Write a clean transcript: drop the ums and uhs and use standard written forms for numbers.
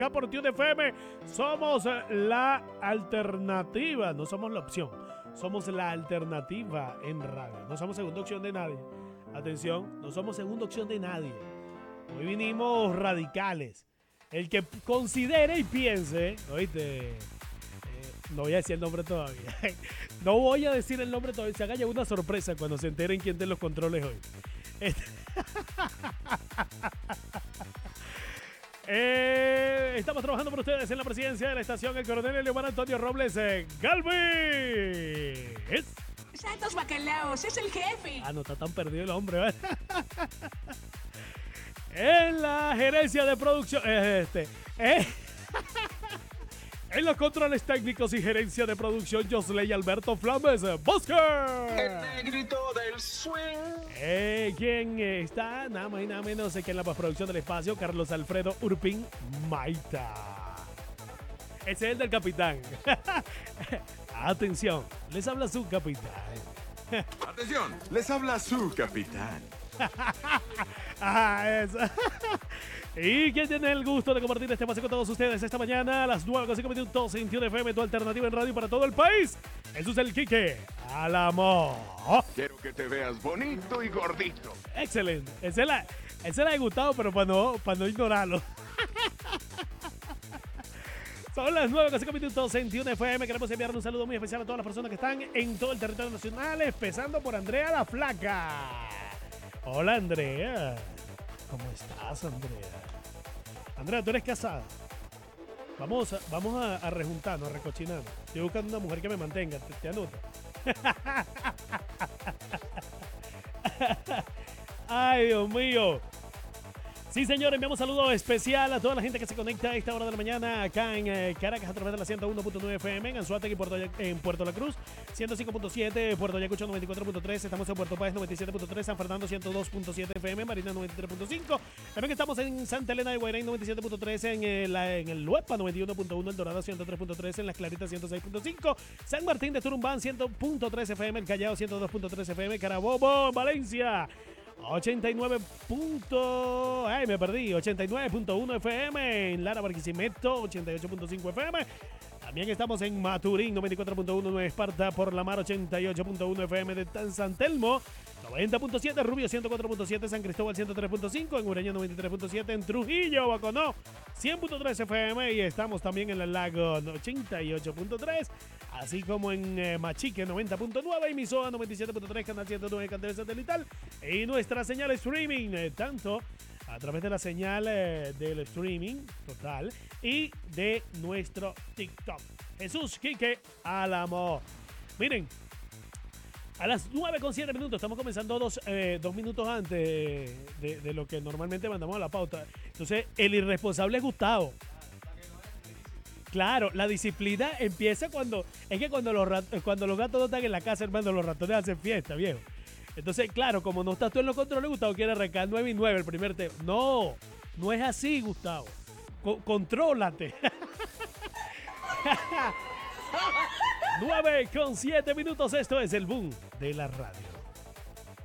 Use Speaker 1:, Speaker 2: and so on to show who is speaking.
Speaker 1: Acá por Tune FM somos la alternativa, no somos la opción, somos la alternativa en radio. No somos segunda opción de nadie. Atención, no somos segunda opción de nadie. Hoy vinimos radicales. El que considere y piense, oíste, no voy a decir el nombre todavía. No voy a decir el nombre todavía. Se haga ya una sorpresa cuando se enteren quién tiene los controles hoy. Estamos trabajando por ustedes en la presidencia de la estación, el coronel Leomar Antonio Robles Galvez.
Speaker 2: Santos Bacalaos, es el jefe.
Speaker 1: No está tan perdido el hombre, ¿vale? En la gerencia de producción, en los controles técnicos y gerencia de producción, Josley Alberto Flames Bosque.
Speaker 3: El negrito del swing.
Speaker 1: ¿Quién está? Nada más y nada menos que en la postproducción del espacio, Carlos Alfredo Urpín Maita. Ese es el del capitán. Atención, les habla su capitán.
Speaker 4: Atención, les habla su capitán.
Speaker 1: Eso. ¿Y quién tiene el gusto de compartir este espacio con todos ustedes esta mañana a las 9:05 minutos en Tune FM, tu alternativa en radio para todo el país? Jesús el Quique Álamo.
Speaker 4: Quiero que te veas bonito y gordito.
Speaker 1: Excelente. Ese la he gustado, pero para no ignorarlo. Son las 9:05 minutos en Tune FM. Queremos enviar un saludo muy especial a todas las personas que están en todo el territorio nacional, empezando por Andrea la Flaca. Hola, Andrea. ¿Cómo estás, Andrea? Andrea, ¿tú eres casada? Vamos a rejuntarnos, a recochinarnos. Estoy buscando una mujer que me mantenga. ¿Te anoto? Ay, Dios mío. Sí, señores, enviamos saludo especial a toda la gente que se conecta a esta hora de la mañana acá en Caracas a través de la 101.9 FM, en Anzoátegui, en Puerto La Cruz, 105.7, Puerto Ayacucho 94.3, estamos en Puerto Páez 97.3, San Fernando 102.7 FM, Marina 93.5, también estamos en Santa Elena de Guairén 97.3, en el Luepa 91.1, El Dorado 103.3, en Las Claritas 106.5, San Martín de Turumbán 100.3 FM, El Callao 102.3 FM, Carabobo, Valencia 89.1 FM, en Lara Barquisimeto 88.5 FM. También estamos en Maturín 94.1, Nueva Esparta por la Mar 88.1 FM de San Telmo, 90.7 Rubio 104.7, San Cristóbal 103.5, en Ureña 93.7, en Trujillo, Baconó 100.3 FM y estamos también en el Lago 88.3, así como en Machique 90.9 y Misoa 97.3, Canal 109, Candela Satelital y nuestra señal streaming, tanto a través de la señal del streaming total y de nuestro TikTok. Jesús Quique Álamo. Miren, a las 9:07 minutos, estamos comenzando dos minutos antes de lo que normalmente mandamos a la pauta. Entonces, el irresponsable es Gustavo. Claro, la disciplina empieza cuando los gatos no están en la casa, hermano, los ratones hacen fiesta, viejo. Entonces, claro, como no estás tú en los controles, Gustavo quiere arrancar 9:09 el primer tema. No es así, Gustavo. Contrólate. 9:07 minutos, esto es el boom de la radio.